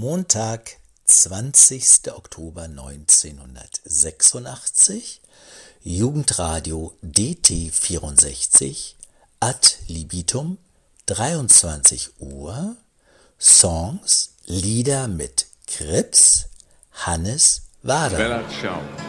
Montag, 20. Oktober 1986, Jugendradio DT64, Ad libitum, 23 Uhr, Songs, Lieder mit Krips, Hannes Wader. Bella Ciao.